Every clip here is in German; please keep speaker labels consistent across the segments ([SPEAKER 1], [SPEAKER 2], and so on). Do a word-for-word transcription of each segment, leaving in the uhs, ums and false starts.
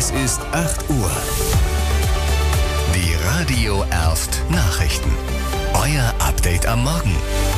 [SPEAKER 1] Es ist acht Uhr. Die Radio Erft Nachrichten. Euer Update am Morgen.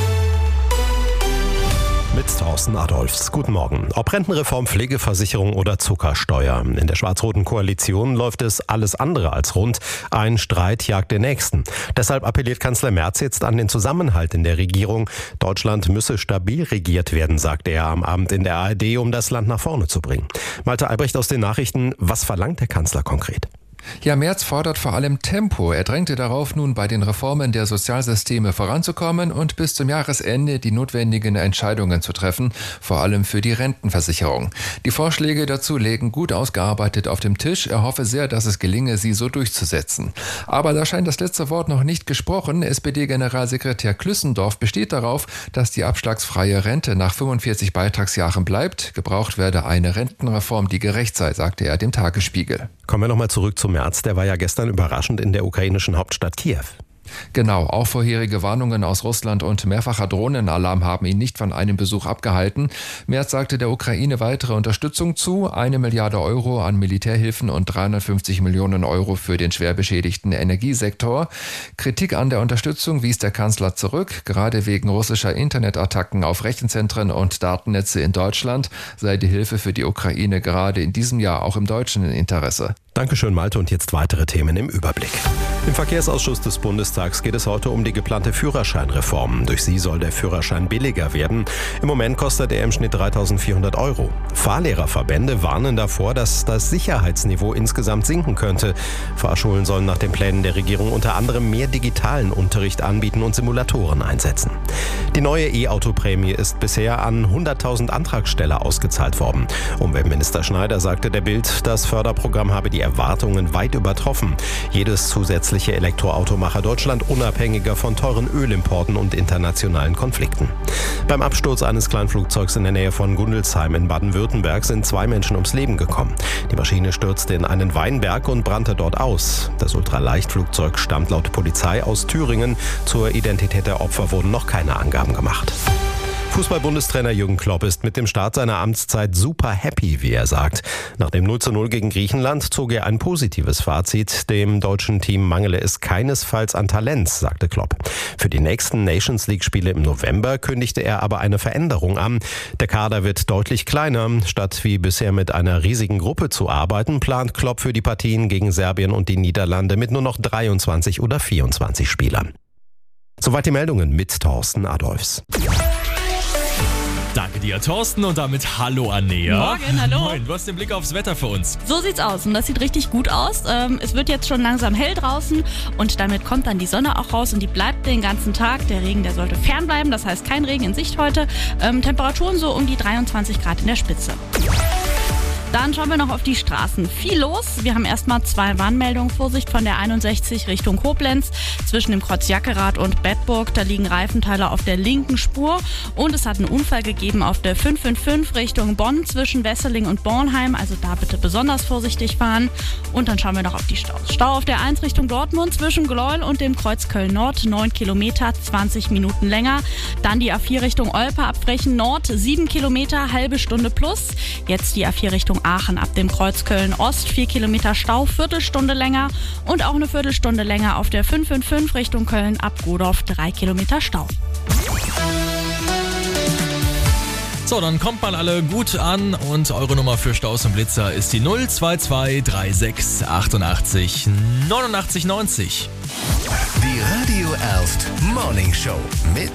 [SPEAKER 2] Mit Thorsten Adolfs. Guten Morgen. Ob Rentenreform, Pflegeversicherung oder Zuckersteuer. In der schwarz-roten Koalition läuft es alles andere als rund. Ein Streit jagt den nächsten. Deshalb appelliert Kanzler Merz jetzt an den Zusammenhalt in der Regierung. Deutschland müsse stabil regiert werden, sagte er am Abend in der A R D, um das Land nach vorne zu bringen. Malte Albrecht aus den Nachrichten. Was verlangt der Kanzler konkret?
[SPEAKER 3] Ja, Merz fordert vor allem Tempo. Er drängte darauf, nun bei den Reformen der Sozialsysteme voranzukommen und bis zum Jahresende die notwendigen Entscheidungen zu treffen, vor allem für die Rentenversicherung. Die Vorschläge dazu legen gut ausgearbeitet auf dem Tisch. Er hoffe sehr, dass es gelinge, sie so durchzusetzen. Aber da scheint das letzte Wort noch nicht gesprochen. S P D-Generalsekretär Klüssendorf besteht darauf, dass die abschlagsfreie Rente nach fünfundvierzig Beitragsjahren bleibt. Gebraucht werde eine Rentenreform, die gerecht sei, sagte er dem Tagesspiegel.
[SPEAKER 2] Kommen wir nochmal zurück zum Merz. Der war ja gestern überraschend in der ukrainischen Hauptstadt Kiew.
[SPEAKER 3] Genau, auch vorherige Warnungen aus Russland und mehrfacher Drohnenalarm haben ihn nicht von einem Besuch abgehalten. Merz sagte der Ukraine weitere Unterstützung zu, eine Milliarde Euro an Militärhilfen und dreihundertfünfzig Millionen Euro für den schwer beschädigten Energiesektor. Kritik an der Unterstützung wies der Kanzler zurück. Gerade wegen russischer Internetattacken auf Rechenzentren und Datennetze in Deutschland sei die Hilfe für die Ukraine gerade in diesem Jahr auch im deutschen Interesse.
[SPEAKER 2] Dankeschön, Malte. Und jetzt weitere Themen im Überblick. Im Verkehrsausschuss des Bundestags geht es heute um die geplante Führerscheinreform. Durch sie soll der Führerschein billiger werden. Im Moment kostet er im Schnitt dreitausendvierhundert Euro. Fahrlehrerverbände warnen davor, dass das Sicherheitsniveau insgesamt sinken könnte. Fahrschulen sollen nach den Plänen der Regierung unter anderem mehr digitalen Unterricht anbieten und Simulatoren einsetzen. Die neue E-Auto-Prämie ist bisher an hunderttausend Antragsteller ausgezahlt worden. Umweltminister Schneider sagte der Bild, das Förderprogramm habe die Erwartungen weit übertroffen. Jedes zusätzliche Elektroauto mache Deutschland unabhängiger von teuren Ölimporten und internationalen Konflikten. Beim Absturz eines Kleinflugzeugs in der Nähe von Gundelsheim in Baden-Württemberg sind zwei Menschen ums Leben gekommen. Die Maschine stürzte in einen Weinberg und brannte dort aus. Das Ultraleichtflugzeug stammt laut Polizei aus Thüringen. Zur Identität der Opfer wurden noch keine Angaben gemacht. Fußball-Bundestrainer Jürgen Klopp ist mit dem Start seiner Amtszeit super happy, wie er sagt. Nach dem null zu null gegen Griechenland zog er ein positives Fazit. Dem deutschen Team mangele es keinesfalls an Talent, sagte Klopp. Für die nächsten Nations-League-Spiele im November kündigte er aber eine Veränderung an. Der Kader wird deutlich kleiner. Statt wie bisher mit einer riesigen Gruppe zu arbeiten, plant Klopp für die Partien gegen Serbien und die Niederlande mit nur noch dreiundzwanzig oder vierundzwanzig Spielern. Soweit die Meldungen mit Thorsten Adolfs.
[SPEAKER 4] Danke dir, Thorsten, und damit hallo, Annea.
[SPEAKER 5] Morgen, hallo.
[SPEAKER 4] Moin, du hast den Blick aufs Wetter für uns.
[SPEAKER 5] So sieht's aus und das sieht richtig gut aus. Ähm, es wird jetzt schon langsam hell draußen und damit kommt dann die Sonne auch raus und die bleibt den ganzen Tag. Der Regen, der sollte fernbleiben, das heißt kein Regen in Sicht heute. Ähm, Temperaturen so um die dreiundzwanzig Grad in der Spitze. Dann schauen wir noch auf die Straßen. Viel los. Wir haben erstmal zwei Warnmeldungen. Vorsicht von der einundsechzig Richtung Koblenz. Zwischen dem Kreuz Jackerath und Bedburg. Da liegen Reifenteile auf der linken Spur. Und es hat einen Unfall gegeben auf der fünf fünf fünf Richtung Bonn zwischen Wesseling und Bornheim. Also da bitte besonders vorsichtig fahren. Und dann schauen wir noch auf die Staus. Stau auf der eins Richtung Dortmund zwischen Gleuel und dem Kreuz Köln-Nord. neun Kilometer, zwanzig Minuten länger. Dann die A vier Richtung Olpe ab Frechen Nord. sieben Kilometer, halbe Stunde plus. Jetzt die A vier Richtung Aachen ab dem Kreuz Köln-Ost, vier Kilometer Stau, Viertelstunde länger und auch eine Viertelstunde länger auf der fünf fünf fünf Richtung Köln ab Godorf, drei Kilometer Stau.
[SPEAKER 4] So, dann kommt mal alle gut an und eure Nummer für Staus und Blitzer ist die null zwei zwei drei sechs achtundachtzig neunundachtzig neunzig.
[SPEAKER 1] Die Radio Erft Morning Show mit